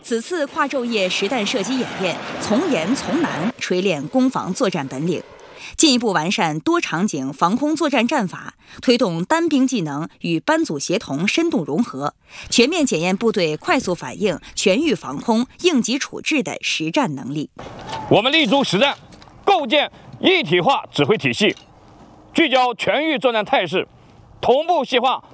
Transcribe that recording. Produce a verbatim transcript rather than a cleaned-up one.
此次跨昼夜实弹射击演练，从严从难锤炼攻防作战本领，进一步完善多场景防空作战战法，推动单兵技能与班组协同深度融合，全面检验部队快速反应、全域防空、应急处置的实战能力。 我们立足实战，构建一体化指挥体系，聚焦全域作战态势，同步细化